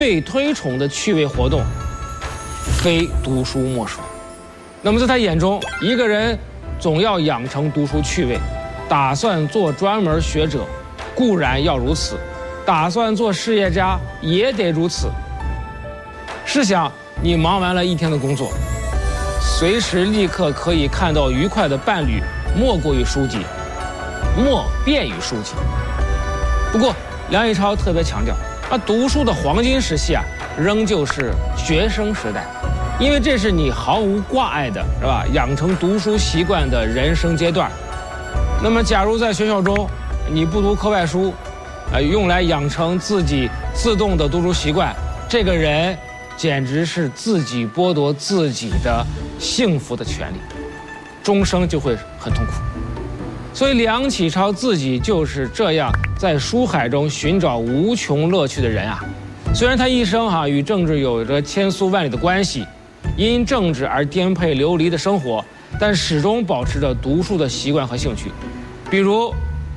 最推崇的趣味活动，非读书莫属。那么在他眼中，一个人总要养成读书趣味，打算做专门学者，固然要如此，打算做事业家也得如此。试想，你忙完了一天的工作，随时立刻可以看到愉快的伴侣，莫过于书籍，莫便于书籍。不过梁启超特别强调，读书的黄金时期仍旧是学生时代，因为这是你毫无挂碍的，是吧？养成读书习惯的人生阶段。那么，假如在学校中你不读课外书，用来养成自己自动的读书习惯，这个人简直是自己剥夺自己的幸福的权利，终生就会很痛苦。所以梁启超自己就是这样在书海中寻找无穷乐趣的人啊。虽然他一生与政治有着千丝万缕的关系，因政治而颠沛流离的生活，但始终保持着读书的习惯和兴趣。比如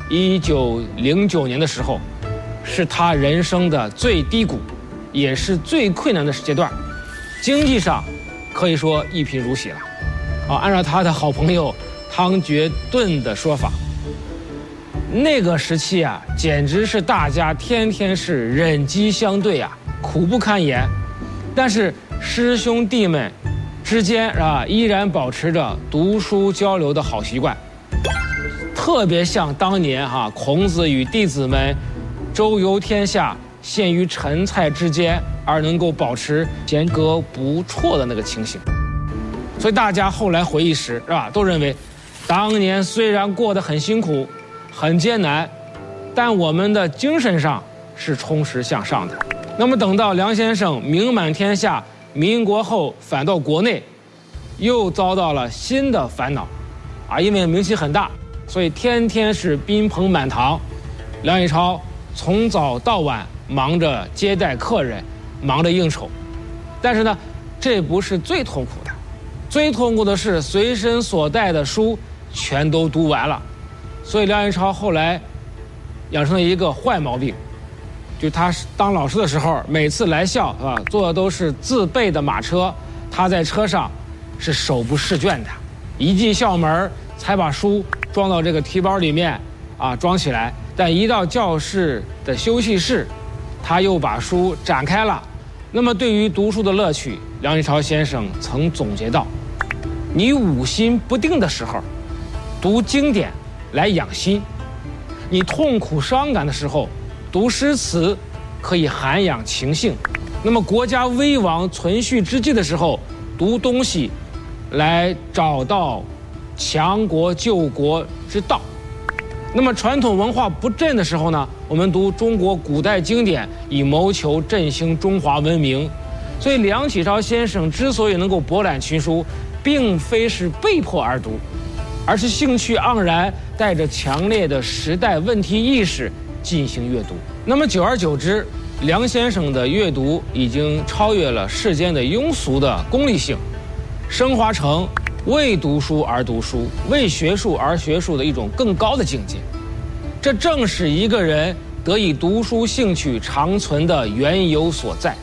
1909年的时候，是他人生的最低谷，也是最困难的阶段，经济上可以说一贫如洗了。按照他的好朋友汤觉顿的说法，那个时期简直是大家天天是忍饥相对苦不堪言。但是师兄弟们之间依然保持着读书交流的好习惯，特别像当年孔子与弟子们周游天下，陷于陈蔡之间而能够保持间隔不辍的那个情形。所以大家后来回忆时都认为，当年虽然过得很辛苦很艰难，但我们的精神上是充实向上的。那么等到梁先生名满天下，民国后返到国内，又遭到了新的烦恼因为名气很大，所以天天是宾朋满堂。梁启超从早到晚忙着接待客人，忙着应酬。但是呢，这不是最痛苦的，最痛苦的是随身所带的书全都读完了。所以梁启超后来养成了一个坏毛病，就他当老师的时候，每次来校坐的都是自备的马车，他在车上是手不释卷的，一进校门才把书装到这个提包里面装起来。但一到教室的休息室，他又把书展开了。那么对于读书的乐趣，梁启超先生曾总结到，你五心不定的时候读经典来养心，你痛苦伤感的时候读诗词可以涵养情性，那么国家危亡存续之际的时候读东西来找到强国救国之道。那么传统文化不振的时候呢，我们读中国古代经典，以谋求振兴中华文明。所以梁启超先生之所以能够博览群书，并非是被迫而读，而是兴趣盎然，带着强烈的时代问题意识进行阅读。那么久而久之，梁先生的阅读已经超越了世间的庸俗的功利性，升华成为读书而读书，为学术而学术的一种更高的境界。这正是一个人得以读书兴趣长存的缘由所在。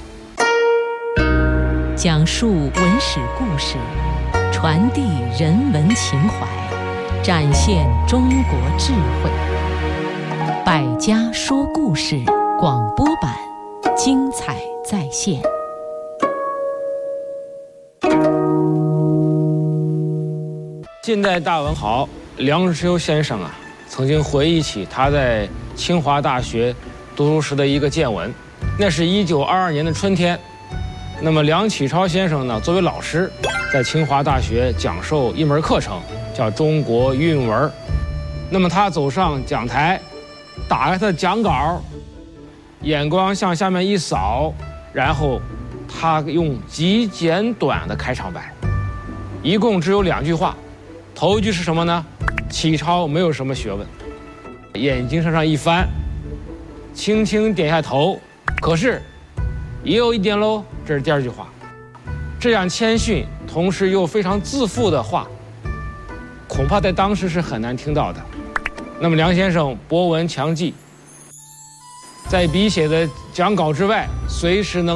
讲述文史故事，传递人文情怀，展现中国智慧。百家说故事广播版，精彩再现。 近代大文豪梁实秋先生曾经回忆起他在清华大学读书时的一个见闻。那是1922年的春天，那么梁启超先生作为老师，在清华大学讲授一门课程，叫中国韵文。那么他走上讲台，打开他的讲稿，眼光向下面一扫，然后他用极简短的开场白，一共只有2句话。头一句是什么呢？启超没有什么学问。眼睛向上一翻，轻轻点下头，可是也有一点喽。这是第2句话。这样谦逊同时又非常自负的话，恐怕在当时是很难听到的。那么梁先生博闻强记，在笔写的讲稿之外，随时能